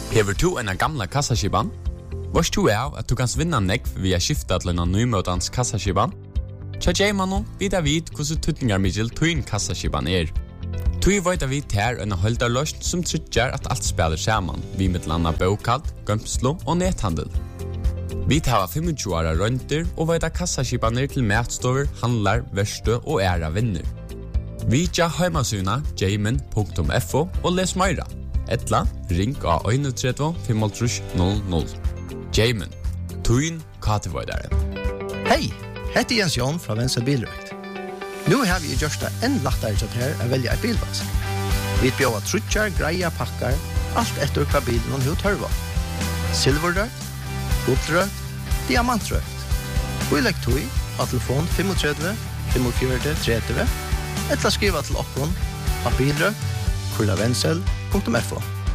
Hever du en gamla kassaskiban? Vars du at du kan vinna nekv via skifta til en nymøtans kassaskiban? Tja Jaymanon vidar vid hvordan tutningarmiddel tuin kassaskiban Tui veit vi ter en holdarløst som tryggjar at alt spiller saman, vi mittlanda bokad, gømslo og nethandel. Vi tar 25 åra rønter og veit kassaskibaner til matstover, handlar, verste og æra vinner. Vi tja heimasuna jayman.fo og les meira. Etla, ring av 31 500. Jayman, tuin katevoidare. Hei, heter Jens Jon fra Venstre Bilrøkt. Nu har vi gjort det enn lettere til her å velge et bilvask. Vi bjør trutjar, greia, pakkar, alt etter hva bilen og hva tørva. Silverrøkt, gullrøkt, diamantrøkt. Vi legger tog av telefon 35 45 30 eller skriva til okkon av bilrøkt@vensel.fo.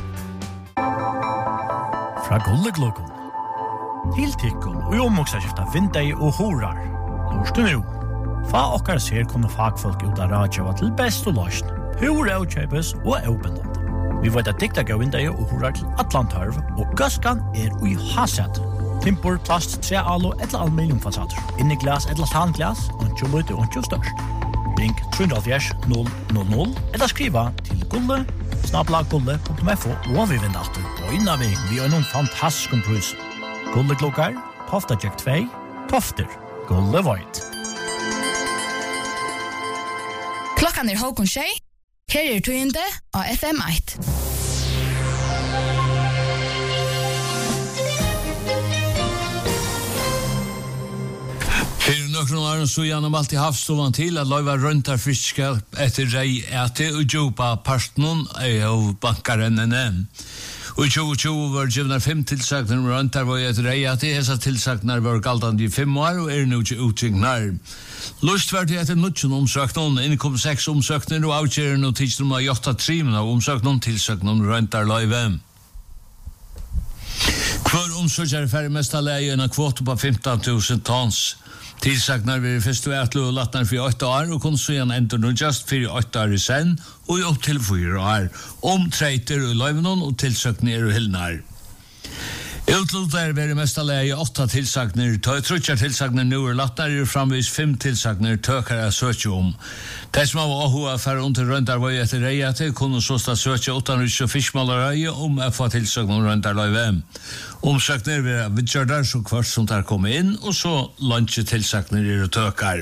Fra Gulleglokon til Tikkon og omoksaskifta vindei og horar. Lorstu nu. Fa okkar ser kunne fagfolk ut av radjava til best og løsn. Hur avkjøpes og avbindende. Vi vet at dikta gav vindei og horar til Atlantarv og gaskan ui hasset. Timpor, plast, tre alo eller aluminiumfasader. Inni glas eller tanglas, ikke løyte og ikke størst. Ring 370 000 eller skriva til gulle@gulle.fo og vi vinner alltid. Og innan vi har noen fantastiske prus. Gulleklokkar, Tofta Jack 2, Tofter, Gulle Void. Klokkan Håkon Skei. Her tøyende av FM1. Fyrir nokron åren så gjennom alltid havstovan til at løyva røntar fiskar etter rei ete og djupa partnon av bankarennene. Og i 2020 var givnar 5 tilsaknar om røntar var etter rei ete. Hesa tilsaknar var galdande i 5 år og nu ikke utsiknar. Lust var det etter nutjen omsøknon, innkom 6 omsøkner og avgjeren og tidsrum av 8 av omsøknon tilsaknar om røntar løyve. Hver omsøkjer ferdig mest leie en kvote på 15 000 tons. Tilsaknar vi først og etlo og latnar for 8 år og kun så igjen ender nå just for 8 år i sen og opp til 4 år. Treiter og løyvenon og tilsakner og hildnar. Utlutar vi mest leie 8 tilsakner, trutjar tilsakner nu og latnar framvis 5 tilsakner tøkare søkje om. De som har åhua for under røntar var etter reiate kunne såsta søkje 8 og fiskmalarøye om å få tilsakner om røntar løyve. Omsøkner vi vidgjørdar så kvart som tar komme inn, og så lunsje tilsakner og tøkar.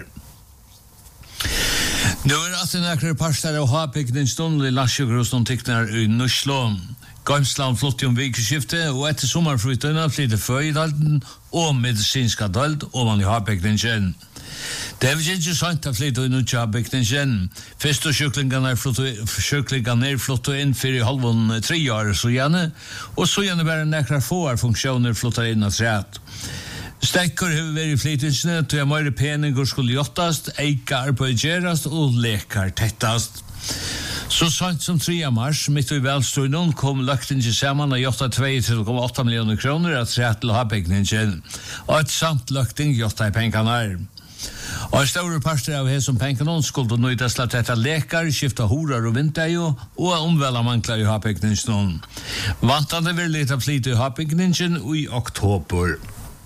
Nu at en ekre parstar av havpikning stund i Lasjøgrus noen tikkner i Nuslå. Gamsland flott om vikeskifte, og etter sommerflytene flytter føydalden og medisinska dald og man i havpikningen. Det er ikke sant at flyttet i nødvendig havpikningen. Først og sjuklingarna er flottet inn for i halvån 3 år så gjerne, og så gjerne bare nekrar få funksjoner flottet inn av træt. Stekker har vært i flyttingsene, til jeg mer peninger skulle jottast, eika arbeid gjerast og lekar tettast. Så sant som 3. mars, midt i velstøyden, kom løkningen sammen av 8,2 millioner kroner at træt til havpikningen, og et samt løkning jotta i pengene. Og en større parster av hessom pengene skulle nøydes til dette lekar, skifta horar og vinteio, og omvela mangler i havpikningen. Vantande vil litt av flyt i havpikningen i oktober.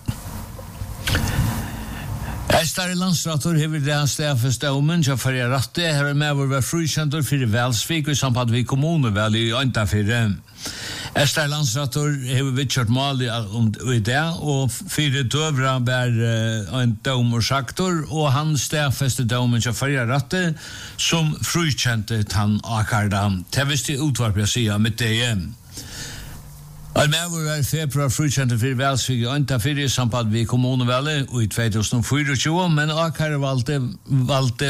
Estare landsrator hever det hans stafest daumen til Farja Ratte. Her med vår var frukjentor for Velsvik og i samband med kommunevel i Øyntafire. Estare landsrator hever vidkjørt mal i det, og 4 døvra bær en daumersaktor, og han stafeste daumen til Farja Ratte som frukjente han akarda. Det visste utvarp jeg sier med det igjen. Almevor var februar frukjente for Velsvik i Øyntafire i samband med kommunevellet i 2024, men Akare valgte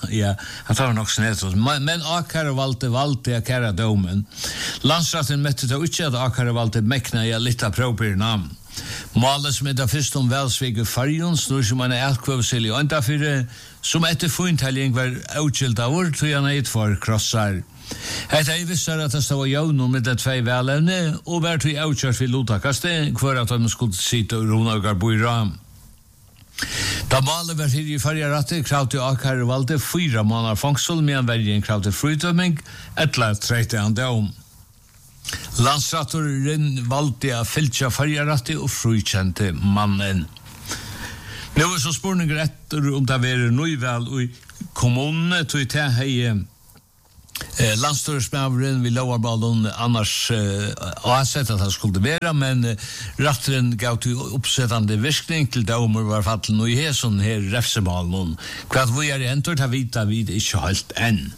Akare domen. Landsratten møtte det ikke at Akare valgte mekna i litt av propirna. Målet som da først om Velsvik i Farjon snur som en elkvøvsel i Øyntafire, som etter funntelling var utskilt av ord, tog han et for krossar. Hetta visste at det var jaunon med de 2 velevne, og vært i avkjørt ved Lotakaste, hver at de skulle sitte og ronagar boira. Da malet var i Farja Ratte, kravte Akare valgte 4 måneder fangsel, medan vergen kravte frydømming, etla 30 dom. Landsrätten valde att fälta färjaratti och frikänte mannen. Nu är så spårningar efter om det var nøyvel och kommunen tog till hej landstøresmæveren vid Lovarballon annars avsett att han skulle vara, men ratteren gav till uppsättande virkning till domer var fallen och i sån här refsemalen. Vad vi är ändå att vita vid inte helt än.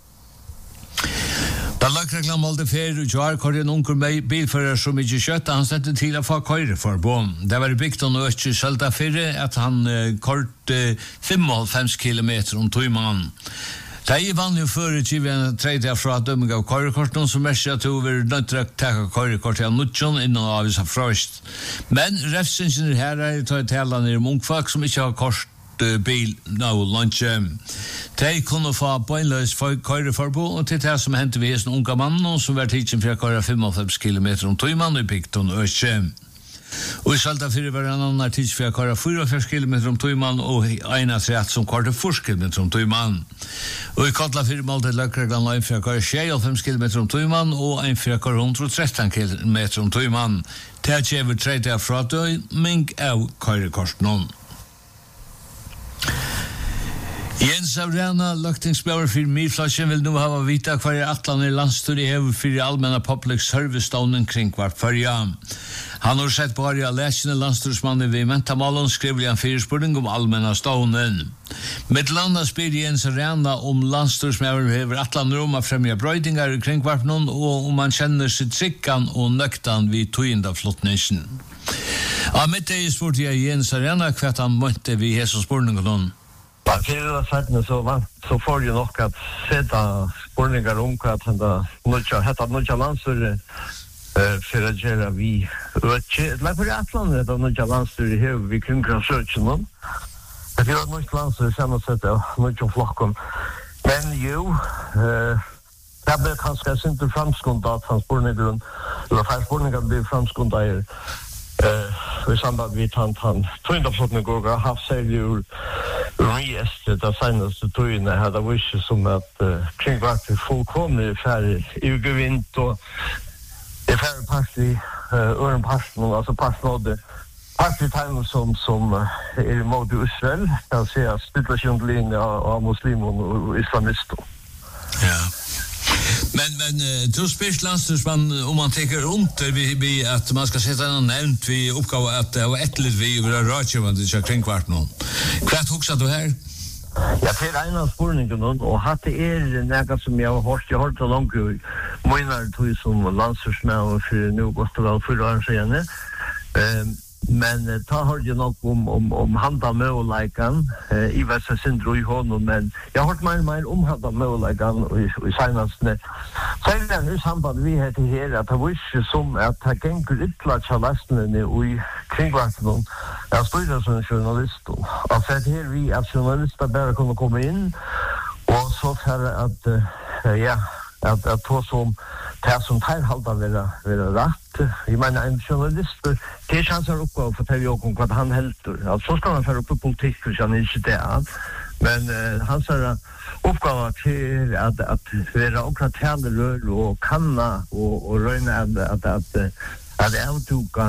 Da lagreglan valde fer og jar kor en onkel bilfører som ikke kjøtte, han sette til å få køyre for bom. Det var bygd og ikke selta fyrir at han kort 55 kilometer om tøyman. Det er vanlig før i kiven tredje fra dømming av køyrekorten, som er at du vil nødtrekt takka køyrekort til nødjon innan avisa frøst. Men refsingen her er til å tale ned munkfolk som ikke har kort bil nå lunch. De kunne få bøgnløs køyreforbud, og til det som hendte vi en unga mann som var tidsen for å køyre 55 kilometer om tøyman i Bygton og Østje. Og i Salta 4 var en annen tids for å køyre 44 kilometer om tøyman og en av 3 som køyre 4 kilometer om tøyman. Og i Kotla 4 målte løkreglan en for å køyre 56 kilometer om tøyman og en for å køyre 113 kilometer om tøyman. Det er kjever 30 fra døyming av køyrekorten. Jens Avrana, løktingsbjør for Myrflasjen, vil nå ha vita hver atlaner landstyr i hever for allmänna public service-stånden kring hvert førja. Han har sett på Arja Læsjene landstyrsmannen ved Mentamalen skriver en fyrspurning om allmänna stånden. Middelanda spyr Jens Avrana om landstyrsmannen hever atlaner om å fremja brøydingar kring hvert noen, og om man kjenner sitt trikkan og nøktan vid tøyendaflottningen. Av mitt er spurt jeg Jens Avrana hva han møtte vid hesespurningen noen. Ja, fyrir sætene så får jeg nok at seta spurningar om hva hetta nødja landstyr for å gjøre vi øtje. Nei, for atlandet hetta nødja landstyr hever vi kringkransøtjen. Det er nødja landstyr samme sett av nødja flokken. Men jo, det ble kanskje ikke framskunda at han spurningar, eller fær spurningar blir framskunda i samband med han tøyndaflottene går og haft seg ur reestet av senaste tøyene hadde visse som at kringvart er fullkomlig færre ugevint og er færre parti øren parten, altså parten av det partitegn som er imot Israel, kan se at situasjonen av muslimer og islamister. Ja. Men du spyrs landstyrsmann om man teker rundt vi at man skal sette en nevnt vi oppgave at det var etterlitt vi over rådkjøvende til kringkvart noen. Hva hoksa du her? Ja, det en av spurningen og hatt det nega som jeg har hørt så langt jo møyner tog som landstyrsmann for nå godt og vel 4 år siden. Men ta hørte jeg nok om handa møleikan i Vessa Sindro i hånden, men jeg har hørt mer om handa møleikan i senastene. Så er det i samband vi heter her at det var ikke som at det gengur ytla tjalastene i kringvarten av styrre som journalister. Altså at her vi at journalister bare kunne komme inn og så for at to som det som teilhalda være rett. Jeg mener, en journalist, det er ikke hans oppgave å fortelle om hva han helter. Altså, så skal han føre opp i politikk, hvis han ikke det er. Men hans oppgave til at være akkurat talerør og kanna og røyne at avtuka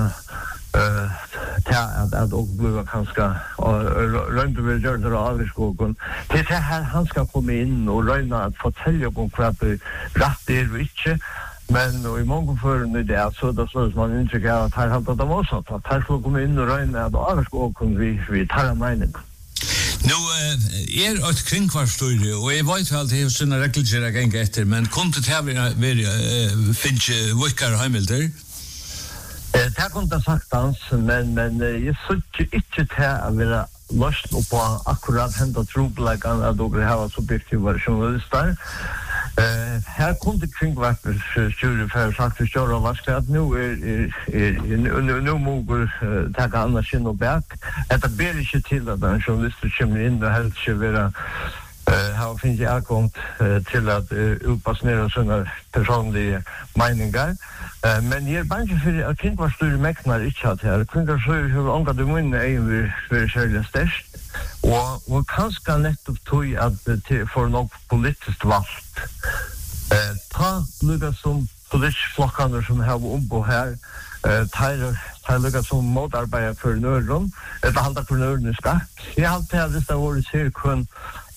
at og blir kanskje røyne vil gjøre det av i skogen. Det er her han skal komme inn og røyne at fortelle om hva det rett er og ikke. Men i mange førende det er så det slås man inntrykk av at her hadde det også at her skulle komme inn og røyne at av i skogen vi tar en mening. Nå er et kringkvartstøyre, og jeg vet vel at det er sånne regelser jeg ganger etter, men kunne det her finne vikkere heimilder? Det kunne jeg sagt hans, men jeg synes ikke til å være løsne på akkurat hendet trobeleggene at dere har subjektive journalister. Her kunne kringkvartstøyre for sagt til større og vanskelig at nå må vi ta annet skinn og bak. Det ber ikke til at en journalist kommer inn og helst ikke være har finnes jeg avkommet til at utpassnere sånne personlige meninger. Men jeg er bange for at kringkvartstøyre mekner ikke hatt her. Kringkvartstøyre har omgatt i munnen egen vil kjærlig størst. Og kanskje nettopp tog at for noe politisk valgt. Ta lukket som politiske flokkene som har ombå her, tar lukket som motarbeider for nøren, eller halda for nøren i skakk. Jeg har alltid hvis det var cirkun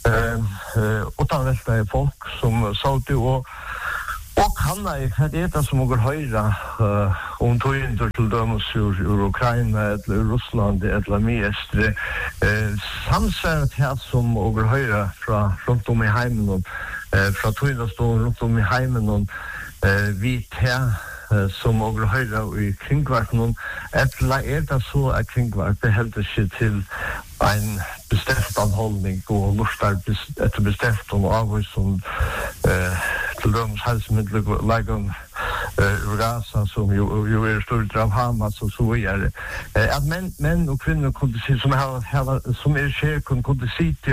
utanvelta folk som sa det och kan jag det som går höra om tointer till dömes ur Ukraina eller Ryssland eller Miestre samsvaret här som går höra från runt om i heimen från tointerstånd runt om i heimen vi här som går höra i kringvarten eller det så att kringvart det helt sig till en bestämd anhållning och lustar ett bestämt av som till döms hälsomedel Gaza som ju stort av Hamas och så vidare. Att män och kvinnor kunde se som sker kunde se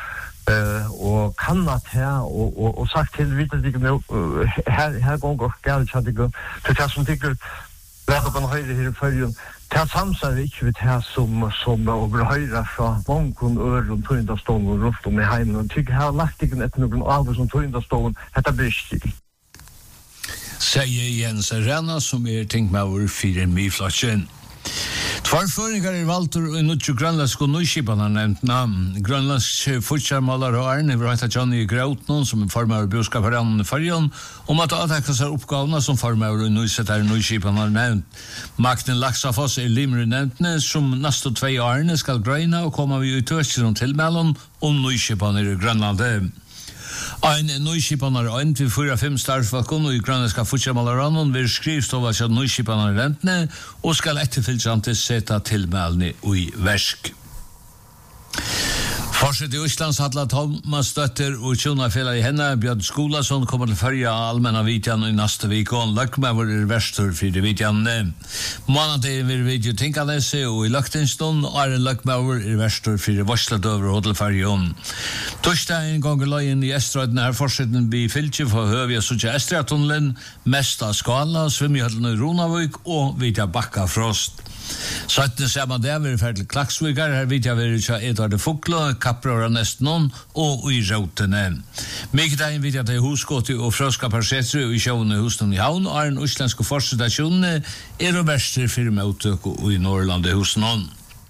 och kannat här och sagt till vet att nu här går galet så det är som tycker lägga på höjde här för det samsar inte vid här som över höjda från många år och tointerstånd runt om i heimen och tycker här lagt inte ett någon av som tointerstånd detta blir Säger Jens Arena som tänkt med över 4 miflatchen. Tvarføringar valtur i nutju grønlandsk og nøyskipan nevnt namn. Grønlandsk futsjarmalar og Arne Vrata Johnny Grautnon som formar bioskaparann i Färjön om at avtekka seg oppgavene som formar i nøyskipan nevnt. Magnen Laxafoss limre nevntne som nasto 2 Arne skal grøyna og koma vi ut tøsken tilmelon om nøyskipan i Grønlandet. Ein nøyskipanar ein til 4-5 starfalkon og i grønlandska futsjarmalarannon vil skrivstova seg nøyskipanar rentne og skal etterfylgjante seta tilmelni i versk. Forsett i Østlands Hadla Thomas Støtter og Tjonafela i henne Bjørn Skolason kommer til førja allmenna vitjan i neste vikon. Løkmever verstur fyrir vitjanne. Månadig vil video tinkalese og i Løktinstund og en løkmever verstur fyrir Varsladøver hotelferjon. Torsdagen gonger løyen i Estrøyden forsetten vi fylkje for høvja sutja Estrøytunnelen, mest av Skala, Svimjøtlen i Ronavik og Vitja Bakka Frost. 17. saman der vil ferdig Klaksvikar, her Vitja vil ikke Edvard Fugla, Kaprora Nestnon og i Rautene. Mikdagen Vitja til Husgåti og Frøska Parsetri og i sjåvene Husnum i Havn og den uslandske forstasjonene og verster firmautøk og i Norrland i Husnum.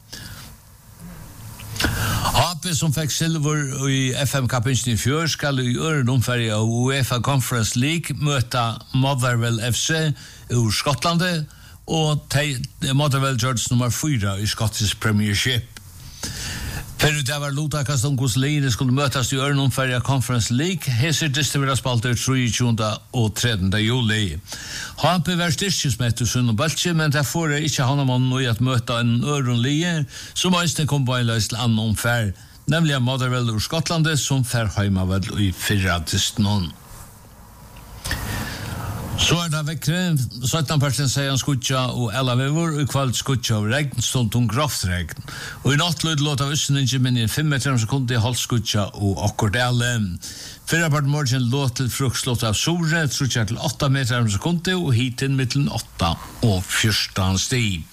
HP som fikk silver i FM-kappingen i fjør skal i ørenomferie av UEFA Conference League møte Motherwell FC ur Skotlandet og Motherwell George nummer 4 i Scottish Premiership. Fyrir det var lutakast om hos leire skulle møtas i ørenomferie av Conference League, heser distribueras spalter 23. og 3. juli. HP var styrkjusmett i Sunn og Baltje, men det får ikke Hannamann nå i at møta en ørenlige som eisne kom beinleis til annen omfær, nemlig Motherwell ur Skotlandet som fer heimavel i 4. distan. Så det vekkre, 17% sier han skutja og alla vevor, og kvalt skutja og regn, stånd graftregn. Og i natt lød låt av Østninge minne 5 meter sekunder halv skutja og akkurat alle. Fyrrapart morgen låt til frukslåt av Sore, trutja til 8 meter sekunder, og hiten mittelen 8 og 14 stig.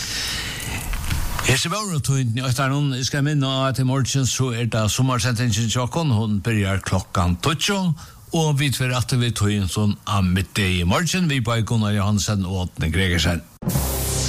Hese Baurotøyden i Øytarnon, jeg skal minne at i morgen så det sommersentingen tjokken, hun begynner klokkan 12, og vi tver at vi tog en sånn av middag i morgen, vi bare Gunnar Johansen og Åtne Gregersen.